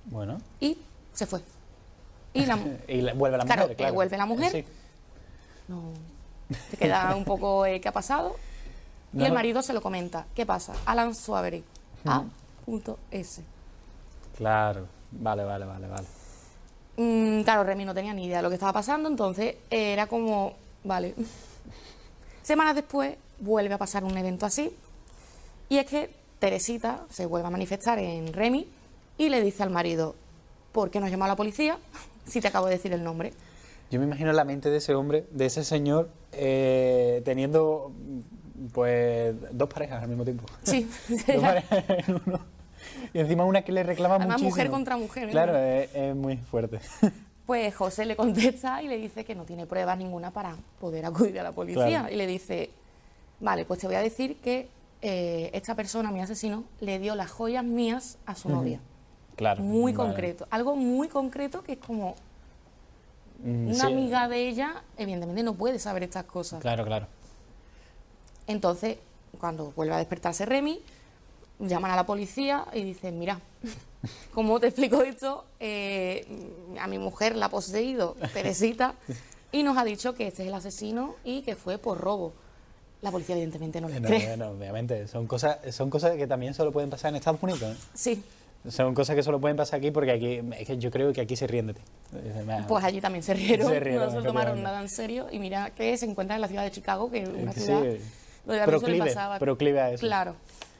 Bueno. Y se fue. Y vuelve la mujer, claro. Vuelve la mujer. Sí. No, te queda un poco ¿qué ha pasado? Y el marido se lo comenta. ¿Qué pasa? Alan Swabery, A.S. Claro, vale. Claro, Remy no tenía ni idea de lo que estaba pasando, entonces era como, vale. Semanas después vuelve a pasar un evento así, y es que Teresita se vuelve a manifestar en Remy y le dice al marido, ¿por qué no has llamado a la policía si te acabo de decir el nombre? Yo me imagino la mente de ese hombre, de ese señor, teniendo pues 2 parejas al mismo tiempo. Sí. 2 parejas en uno. Y encima una que le reclama Además, muchísimo. mujer contra mujer. Claro, es muy fuerte. Pues José le contesta y le dice que no tiene pruebas ninguna para poder acudir a la policía. Claro. Y le dice, vale, pues te voy a decir que esta persona, mi asesino, le dio las joyas mías a su novia. Claro. Muy vale. concreto. Algo muy concreto que es como... Una sí. amiga de ella, evidentemente, no puede saber estas cosas. Claro. Entonces, cuando vuelve a despertarse Remy, llaman a la policía y dicen, mira, ¿cómo te explico esto? A mi mujer la ha poseído Teresita y nos ha dicho que este es el asesino y que fue por robo. La policía evidentemente no le cree. No, obviamente, son cosas que también solo pueden pasar en Estados Unidos, ¿eh? Sí. Son cosas que solo pueden pasar aquí porque aquí, es que yo creo que aquí se ríen de ti. Pues allí también se rieron, no se lo tomaron efectivamente. nada en serio y mira que se encuentra en la ciudad de Chicago, que es una Sí, ciudad donde a mí eso le pasaba. proclive a eso. Claro.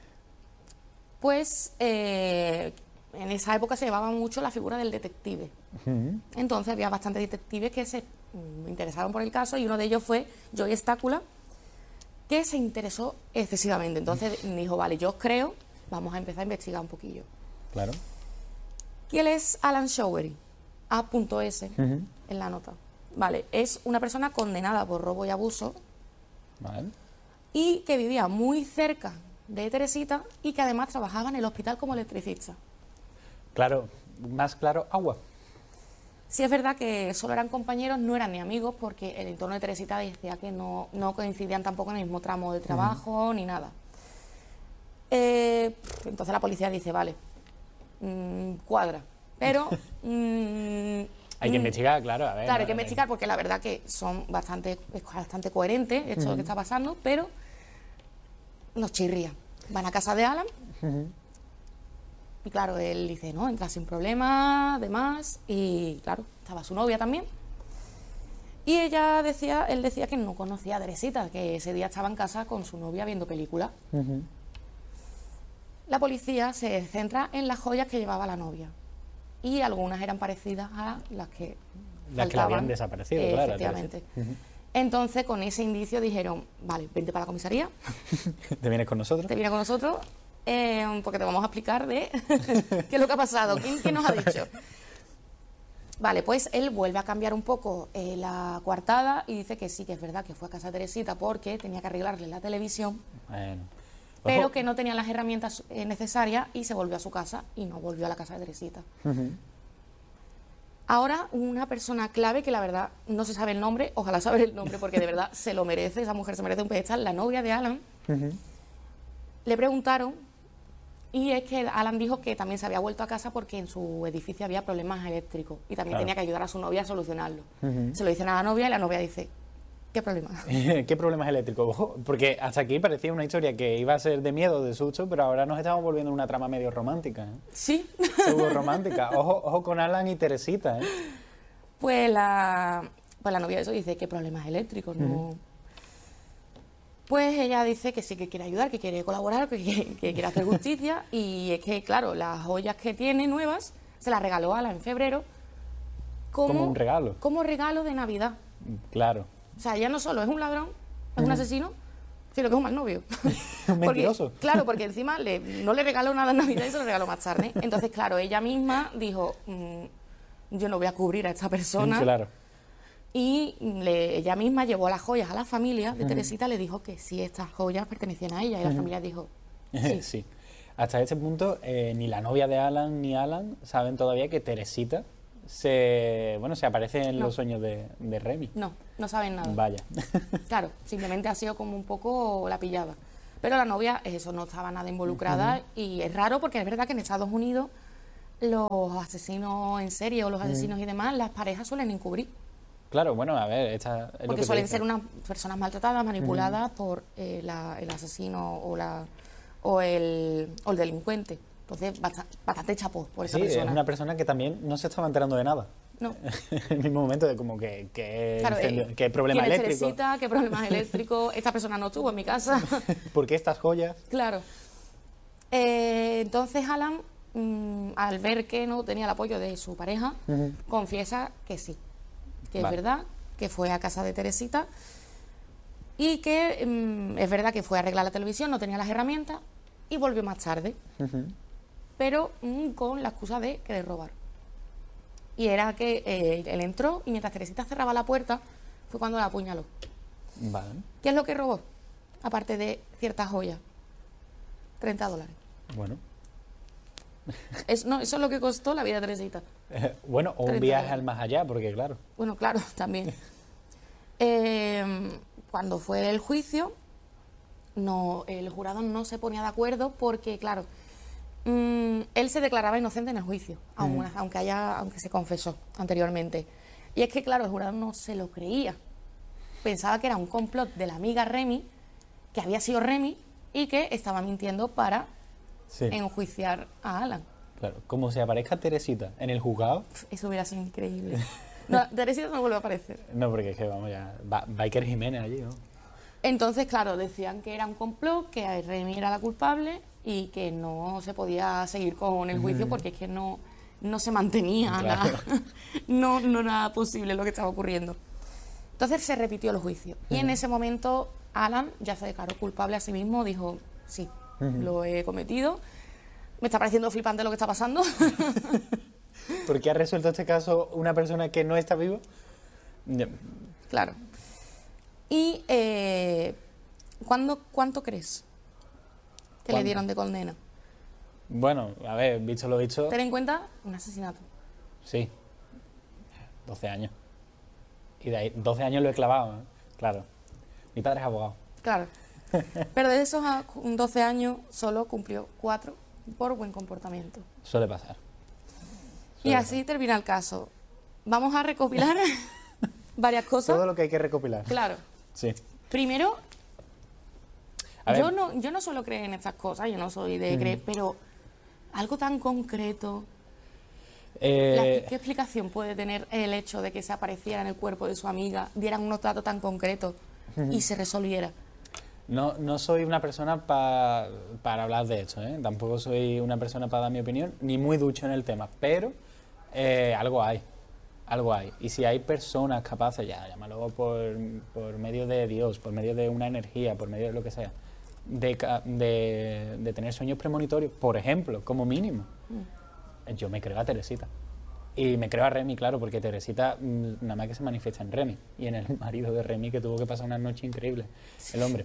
Pues en esa época se llevaba mucho la figura del detective. Entonces había bastantes detectives que se interesaron por el caso y uno de ellos fue Joey Stácula, que se interesó excesivamente. Entonces dijo, vale, yo creo, vamos a empezar a investigar un poquillo. Claro. ¿Quién es Alan Swabery? A.S. en la nota. Vale, es una persona condenada por robo y abuso. Vale. Y que vivía muy cerca de Teresita y que además trabajaba en el hospital como electricista. Claro, más claro, agua. Sí es verdad que solo eran compañeros, no eran ni amigos, porque el entorno de Teresita decía que no coincidían tampoco en el mismo tramo de trabajo ni nada. Entonces la policía dice, vale, cuadra, pero... hay que investigar, claro, a ver. Claro, hay que investigar porque la verdad que es bastante coherente esto que está pasando, pero nos chirría. Van a casa de Alan y claro, él dice, no, entra sin problema, demás, y claro, estaba su novia también. Y él decía que no conocía a Teresita, que ese día estaba en casa con su novia viendo películas. La policía se centra en las joyas que llevaba la novia y algunas eran parecidas a las que faltaban, la habían desaparecido, claro. Efectivamente. Entonces, con ese indicio dijeron, vale, vente para la comisaría. ¿Te vienes con nosotros? Te vienes con nosotros porque te vamos a explicar de qué es lo que ha pasado, qué nos ha dicho. Vale, pues él vuelve a cambiar un poco la coartada y dice que sí, que es verdad que fue a casa de Teresita porque tenía que arreglarle la televisión. Bueno. Pero que no tenía las herramientas necesarias y se volvió a su casa y no volvió a la casa de Teresita. Ahora, una persona clave que la verdad no se sabe el nombre, ojalá saber el nombre porque de verdad se lo merece, esa mujer se merece un pedestal, la novia de Alan. Le preguntaron y es que Alan dijo que también se había vuelto a casa porque en su edificio había problemas eléctricos y también tenía que ayudar a su novia a solucionarlo. Se lo dicen a la novia y la novia dice... ¿Qué problema? ¿Qué problemas eléctricos? Ojo, porque hasta aquí parecía una historia que iba a ser de miedo, de susto, pero ahora nos estamos volviendo una trama medio romántica, ¿eh? Sí. Romántica. Ojo con Alan y Teresita, ¿eh? Pues la novia de eso dice, ¿qué problemas eléctricos? No. Pues ella dice que sí que quiere ayudar, que quiere colaborar, que quiere hacer justicia y es que, claro, las joyas que tiene nuevas se las regaló Alan en febrero como un regalo. Como regalo de Navidad. Claro. O sea, ya no solo es un ladrón, es un asesino, sino que es un mal novio. Un mentiroso. Claro, porque encima no le regaló nada en Navidad y se lo regaló más tarde. Entonces, claro, ella misma dijo, yo no voy a cubrir a esta persona. Claro. Y ella misma llevó las joyas a la familia de Teresita, le dijo que sí, estas joyas pertenecían a ella. Y la familia dijo, sí. Sí. Hasta este punto, ni la novia de Alan ni Alan saben todavía que Teresita se aparece en los sueños de Remy. No saben nada. Vaya. Claro, simplemente ha sido como un poco la pillada. Pero la novia, eso, no estaba nada involucrada y es raro porque es verdad que en Estados Unidos los asesinos en serie o los asesinos y demás, las parejas suelen encubrir. Claro, bueno, a ver, esta es lo Porque que te suelen dice. ser unas personas maltratadas, manipuladas por el asesino o el delincuente. Entonces, bastante chapó por esa Sí, persona. es una persona que también no se estaba enterando de nada. No. En el mismo momento de como Claro, que problema ¿quién es eléctrico, Teresita? ¿Qué problemas eléctricos? Esta persona no estuvo en mi casa. ¿por qué estas joyas? Claro. Entonces Alan, al ver que no tenía el apoyo de su pareja, confiesa que sí, que Vale. es verdad, que fue a casa de Teresita y que es verdad que fue a arreglar la televisión, no tenía las herramientas y volvió más tarde, pero con la excusa de querer robar. Y era que él entró y mientras Teresita cerraba la puerta fue cuando la apuñaló. Vale. ¿Qué es lo que robó? Aparte de ciertas joyas. $30. Bueno. No, eso es lo que costó la vida de Teresita. Bueno, o un 30 viaje dólares. al más allá, porque claro. Bueno, claro, también. Cuando fue el juicio, el jurado no se ponía de acuerdo porque, claro, él se declaraba inocente en el juicio, aunque se confesó anteriormente. Y es que, claro, el jurado no se lo creía. Pensaba que era un complot de la amiga Remy, que había sido Remy y que estaba mintiendo para Sí. enjuiciar a Alan. Claro. Como se aparezca Teresita en el juzgado. Eso hubiera sido increíble. No, Teresita no vuelve a aparecer. No, porque es que vamos ya. Biker Jiménez allí, ¿no? Entonces, claro, decían que era un complot, que Remy era la culpable y que no se podía seguir con el juicio porque es que no se mantenía Claro. nada. No era posible lo que estaba ocurriendo. Entonces se repitió el juicio. Y en ese momento Alan ya se declaró culpable a sí mismo, dijo, sí, lo he cometido. Me está pareciendo flipante lo que está pasando. ¿Por qué ha resuelto este caso una persona que no está viva? Ya. Claro. Y ¿cuánto crees que le ¿Cuánto? dieron de condena? Bueno, a ver, visto lo visto, Ten en cuenta un asesinato. sí. 12 años. Y de ahí, 12 años lo he clavado, ¿eh? Claro. Mi padre es abogado. Claro. Pero de esos 12 años solo cumplió 4 por buen comportamiento. Suele pasar. Y así termina el caso. Vamos a recopilar varias cosas. Todo lo que hay que recopilar. Claro. Sí. Primero, A ver, yo no suelo creer en estas cosas, yo no soy de creer, pero algo tan concreto. ¿Qué explicación puede tener el hecho de que se apareciera en el cuerpo de su amiga, dieran unos datos tan concretos y se resolviera? no soy una persona para hablar de esto, ¿eh? Tampoco soy una persona para dar mi opinión, ni muy ducho en el tema, pero algo hay. Algo hay. Y si hay personas capaces, ya llámalo por medio de Dios, por medio de una energía, por medio de lo que sea, de tener sueños premonitorios, por ejemplo, como mínimo, yo me creo a Teresita. Y me creo a Remy, claro, porque Teresita nada más que se manifiesta en Remy y en el marido de Remy, que tuvo que pasar una noche increíble, el hombre.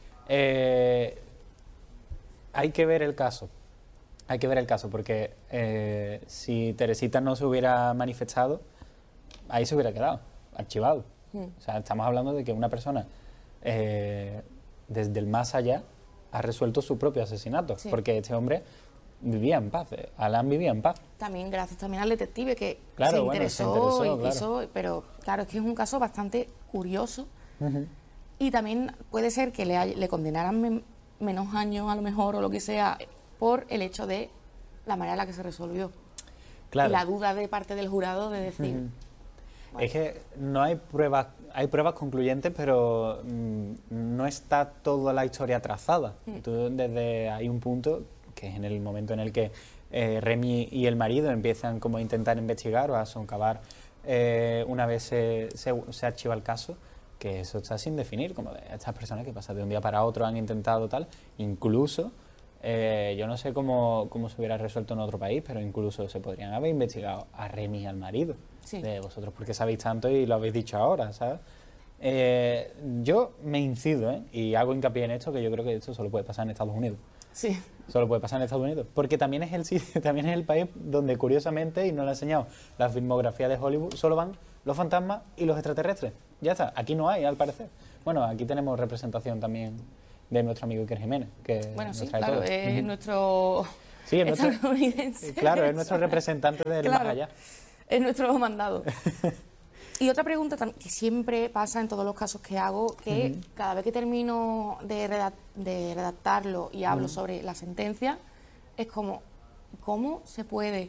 Hay que ver el caso. Hay que ver el caso, porque si Teresita no se hubiera manifestado, ahí se hubiera quedado, archivado. O sea, estamos hablando de que una persona desde el más allá ha resuelto su propio asesinato, Sí. porque este hombre vivía en paz, Alan vivía en paz. También gracias también al detective que Claro, se bueno, interesó, se interesó, y claro. quiso, pero claro, es que es un caso bastante curioso y también puede ser que le condenaran menos años a lo mejor o lo que sea por el hecho de la manera en la que se resolvió. Claro. Y la duda de parte del jurado de decir, Es que no hay pruebas concluyentes, pero no está toda la historia trazada. Hay un punto, que es en el momento en el que Remy y el marido empiezan como a intentar investigar o a soncavar una vez se archiva el caso, que eso está sin definir, como de estas personas que pasan de un día para otro han intentado tal, incluso, yo no sé cómo se hubiera resuelto en otro país, pero incluso se podrían haber investigado a Remy y al marido. Sí. De vosotros porque sabéis tanto y lo habéis dicho ahora, ¿sabes? Yo me incido, y hago hincapié en esto, que yo creo que esto solo puede pasar en Estados Unidos. sí, Solo puede pasar en Estados Unidos. Porque también es el sitio, también es el país donde, curiosamente, y nos lo ha enseñado la filmografía de Hollywood, solo van los fantasmas y los extraterrestres. Ya está. Aquí no hay, al parecer. Bueno, aquí tenemos representación también de nuestro amigo Iker Jiménez, que bueno, sí, nos trae claro, todo. es nuestro Sí, es nuestro, estadounidense. claro, es nuestro representante del Claro. más allá. Es nuestro mandado. Y otra pregunta que siempre pasa en todos los casos que hago, que cada vez que termino de redactarlo y hablo sobre la sentencia, es como, ¿cómo se puede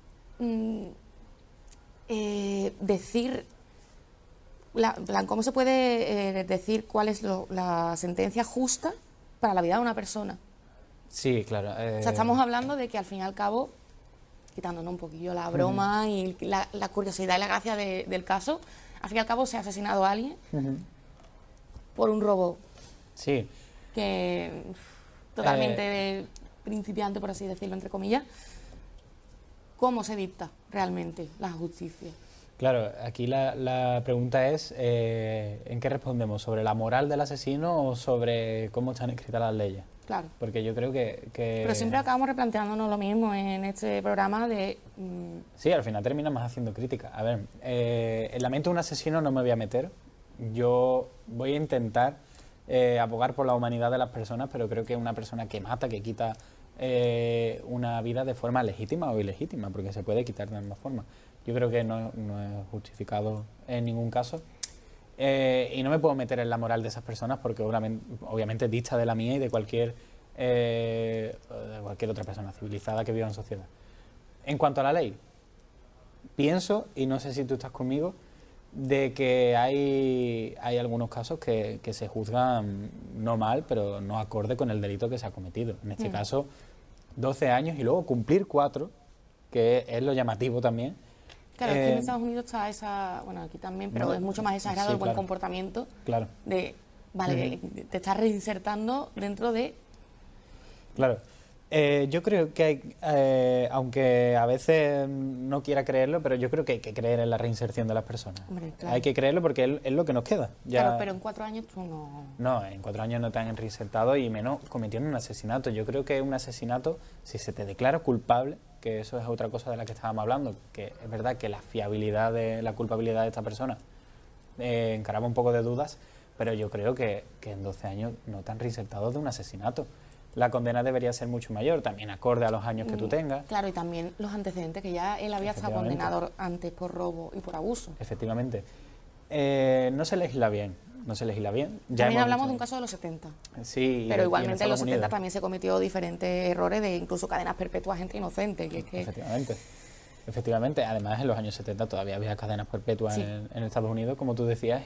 decir, cómo se puede decir cuál es la sentencia justa para la vida de una persona? Sí, claro. O sea, estamos hablando de que al fin y al cabo, quitándonos un poquillo la broma y la curiosidad y la gracia del caso, al fin y al cabo se ha asesinado a alguien por un robo Sí. que totalmente principiante, por así decirlo, entre comillas. ¿Cómo se dicta realmente la justicia? Claro, aquí la pregunta es, ¿en qué respondemos? ¿Sobre la moral del asesino o sobre cómo están escritas las leyes? Claro. Porque yo creo que... Pero siempre acabamos replanteándonos lo mismo en este programa de... Sí, al final terminamos haciendo crítica. A ver, en la mente de un asesino no me voy a meter. Yo voy a intentar abogar por la humanidad de las personas, pero creo que una persona que mata, que quita una vida de forma legítima o ilegítima, porque se puede quitar de ambas formas. Yo creo que no es justificado en ningún caso. Y no me puedo meter en la moral de esas personas porque obviamente dista de la mía y de cualquier otra persona civilizada que viva en sociedad. En cuanto a la ley, pienso, y no sé si tú estás conmigo, de que hay algunos casos que se juzgan no mal, pero no acorde con el delito que se ha cometido. En este caso, 12 años y luego cumplir 4, que es lo llamativo también. Claro, es que en Estados Unidos está esa, bueno, aquí también, pero es mucho más exagerado el buen comportamiento. Claro. De, vale, te estás reinsertando dentro de... Claro. Yo creo que aunque a veces no quiera creerlo, pero yo creo que hay que creer en la reinserción de las personas. Hombre, claro. Hay que creerlo porque es lo que nos queda. Ya... Claro, pero en 4 años tú no... No, en 4 años no te han reinsertado y menos cometiendo un asesinato. Yo creo que un asesinato, si se te declara culpable, que eso es otra cosa de la que estábamos hablando, que es verdad que la fiabilidad de la culpabilidad de esta persona encaraba un poco de dudas, pero yo creo que en 12 años no te han reinsertado de un asesinato. La condena debería ser mucho mayor, también acorde a los años que tú tengas. Claro, y también los antecedentes, que ya él había estado condenado antes por robo y por abuso. Efectivamente. No se legisla bien, no se legisla bien. Ya También hemos hablamos dicho- de un caso de los 70. Sí, Pero y igualmente en los Estados 70 Unidos. también se cometió diferentes errores de incluso cadenas perpetuas a gente inocente. Que es que... Efectivamente. Además, en los años 70 todavía había cadenas perpetuas Sí. en Estados Unidos, como tú decías,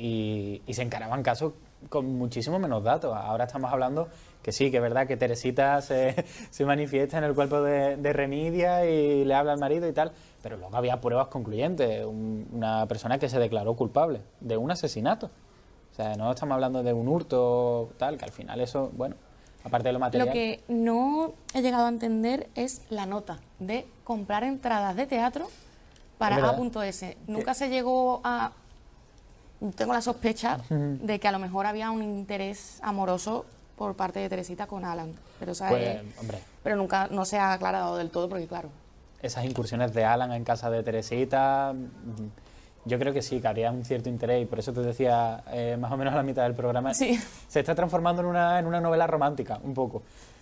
y se encaraban casos con muchísimo menos datos. Ahora estamos hablando que sí, que es verdad que Teresita se manifiesta en el cuerpo de Remidia y le habla al marido y tal, pero luego había pruebas concluyentes. Una persona que se declaró culpable de un asesinato. O sea, no estamos hablando de un hurto tal, que al final eso, bueno, aparte de lo material... Lo que no he llegado a entender es la nota de comprar entradas de teatro para Es verdad. A.S. Nunca se llegó a... Tengo la sospecha de que a lo mejor había un interés amoroso por parte de Teresita con Alan. Pero, ¿sabes? Pues, hombre, Pero nunca no se ha aclarado del todo porque, claro... esas incursiones de Alan en casa de Teresita, yo creo que sí, que habría un cierto interés, y por eso te decía más o menos a la mitad del programa, Sí. se está transformando en una novela romántica, un poco.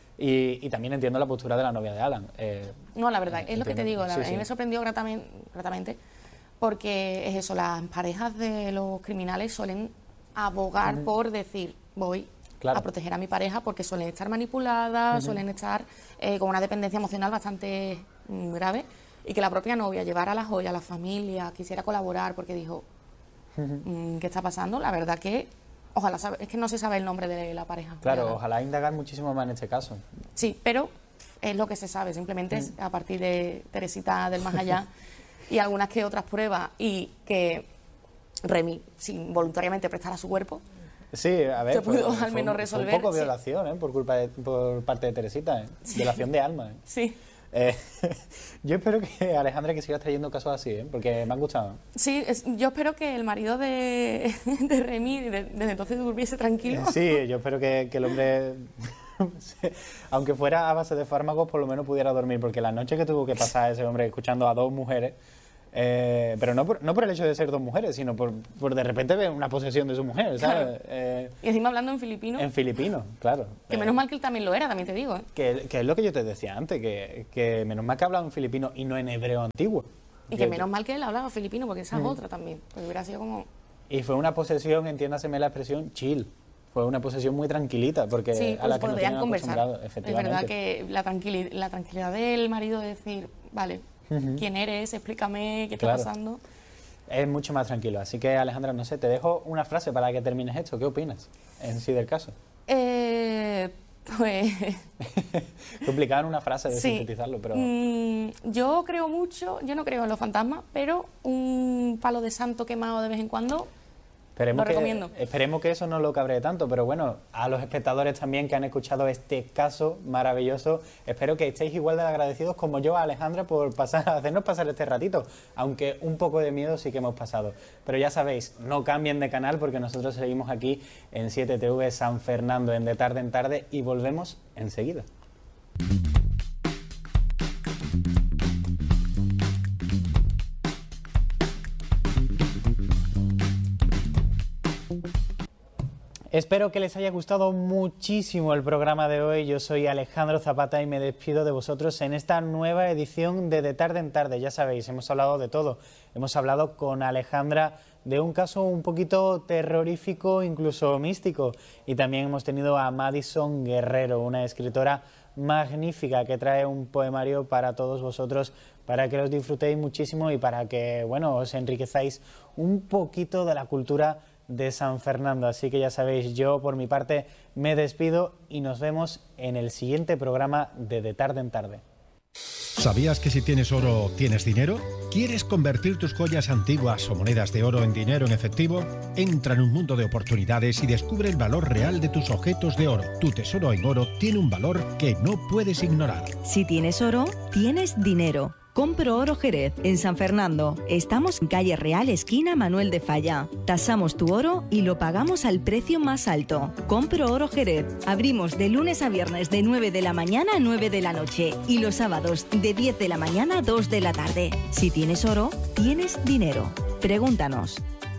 Y también entiendo la postura de la novia de Alan. No, la verdad, es lo que te entiendo. digo, Sí, a mí sí. me sorprendió gratamente porque es eso, las parejas de los criminales suelen abogar por decir, voy Claro. a proteger a mi pareja porque suelen estar manipuladas, suelen estar con una dependencia emocional bastante grave, y que la propia novia llevara la joya a la familia, quisiera colaborar porque dijo, ¿qué está pasando? La verdad que, ojalá, es que no se sabe el nombre de la pareja. Claro, Ya. ojalá indagar muchísimo más en este caso. Sí, pero es lo que se sabe, simplemente es a partir de Teresita del más allá y algunas que otras pruebas, y que Remy, sin voluntariamente prestara su cuerpo, Sí, a ver, Se pudo al fue menos un resolver, poco sí. violación, por parte de Teresita, violación de alma. sí. Yo espero que Alejandra que sigas trayendo casos así, porque me han gustado. Sí, yo espero que el marido de Remy desde entonces durmiese tranquilo. Sí, yo espero que el hombre, aunque fuera a base de fármacos, por lo menos pudiera dormir, porque la noche que tuvo que pasar ese hombre escuchando a 2 mujeres, Pero no por el hecho de ser dos mujeres, sino por de repente ver una posesión de su mujer, ¿sabes? Y encima hablando en filipino. En filipino, claro. Que menos mal que él también lo era, también te digo. Que es lo que yo te decía antes, que menos mal que hablaba en filipino y no en hebreo antiguo. Y que menos mal que él hablaba filipino, porque esa es otra también. Porque hubiera sido como... Y fue una posesión, entiéndaseme la expresión, chill. Fue una posesión muy tranquilita, porque sí, a la que no tenían conversar. acostumbrado, efectivamente. Es verdad que la tranquilidad del marido de decir, vale, ¿quién eres? Explícame, ¿qué está pasando? Es mucho más tranquilo. Así que, Alejandra, no sé, te dejo una frase para que termines esto. ¿Qué opinas en sí del caso? Pues... Complicado en una frase de sintetizarlo, pero... yo no creo en los fantasmas, pero un palo de santo quemado de vez en cuando... Lo recomiendo. Esperemos que eso no lo cabree tanto, pero bueno, a los espectadores también que han escuchado este caso maravilloso, espero que estéis igual de agradecidos como yo a Alejandra por hacernos pasar este ratito, aunque un poco de miedo sí que hemos pasado. Pero ya sabéis, no cambien de canal porque nosotros seguimos aquí en 7TV San Fernando en De Tarde en Tarde y volvemos enseguida. Espero que les haya gustado muchísimo el programa de hoy. Yo soy Alejandro Zapata y me despido de vosotros en esta nueva edición de Tarde en Tarde. Ya sabéis, hemos hablado de todo. Hemos hablado con Alejandra de un caso un poquito terrorífico, incluso místico. Y también hemos tenido a Madison Guerrero, una escritora magnífica que trae un poemario para todos vosotros, para que los disfrutéis muchísimo y para que, bueno, os enriquezáis un poquito de la cultura de San Fernando. Así que ya sabéis, yo por mi parte me despido y nos vemos en el siguiente programa de Tarde en Tarde. ¿Sabías que si tienes oro, tienes dinero? ¿Quieres convertir tus joyas antiguas o monedas de oro en dinero en efectivo? Entra en un mundo de oportunidades y descubre el valor real de tus objetos de oro. Tu tesoro en oro tiene un valor que no puedes ignorar. Si tienes oro, tienes dinero. Compro Oro Jerez, en San Fernando. Estamos en calle Real, esquina Manuel de Falla. Tasamos tu oro y lo pagamos al precio más alto. Compro Oro Jerez. Abrimos de lunes a viernes de 9 de la mañana a 9 de la noche y los sábados de 10 de la mañana a 2 de la tarde. Si tienes oro, tienes dinero. Pregúntanos.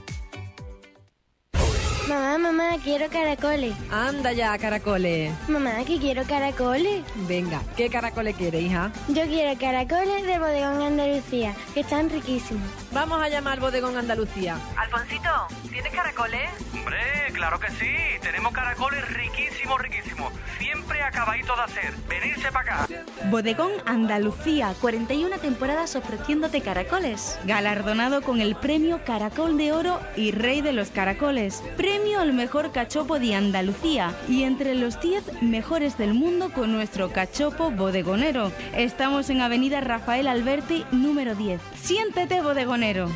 Mamá, quiero caracoles. Anda ya, caracoles. Mamá, que quiero caracoles. Venga, ¿qué caracoles quieres, hija? Yo quiero caracoles del Bodegón Andalucía, que están riquísimos. Vamos a llamar al Bodegón Andalucía. Alfonsito, ¿tienes caracoles? Hombre, claro que sí. Tenemos caracoles riquísimos. Siempre acabadito de hacer. Venirse para acá. Bodegón Andalucía, 41 temporadas ofreciéndote caracoles. Galardonado con el premio Caracol de Oro y Rey de los Caracoles. Premio al mejor cachopo de Andalucía y entre los 10 mejores del mundo con nuestro cachopo bodegonero. Estamos en Avenida Rafael Alberti, número 10. Siéntete bodegonero.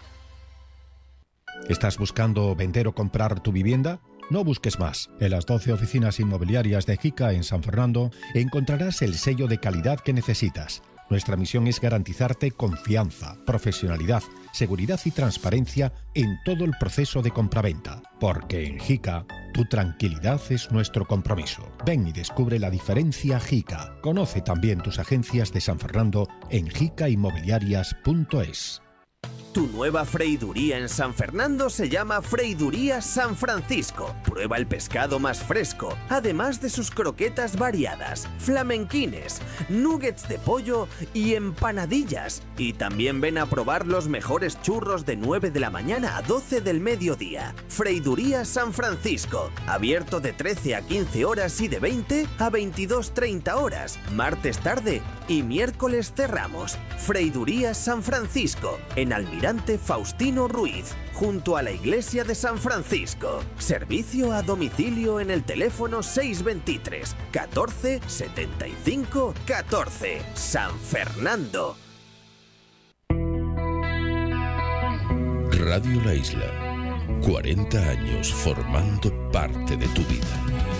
¿Estás buscando vender o comprar tu vivienda? No busques más. En las 12 oficinas inmobiliarias de JICA en San Fernando encontrarás el sello de calidad que necesitas. Nuestra misión es garantizarte confianza, profesionalidad, seguridad y transparencia en todo el proceso de compraventa. Porque en JICA, tu tranquilidad es nuestro compromiso. Ven y descubre la diferencia JICA. Conoce también tus agencias de San Fernando en jicainmobiliarias.es. Tu nueva freiduría en San Fernando se llama Freiduría San Francisco. Prueba el pescado más fresco, además de sus croquetas variadas, flamenquines, nuggets de pollo y empanadillas. Y también ven a probar los mejores churros de 9 de la mañana a 12 del mediodía. Freiduría San Francisco, abierto de 13 a 15 horas y de 20 a 22:30 horas. Martes tarde y miércoles cerramos. Freiduría San Francisco, en Almirante Faustino Ruiz, junto a la iglesia de San Francisco. Servicio a domicilio en el teléfono 623 14 75 14. San Fernando. Radio La Isla, 40 años formando parte de tu vida.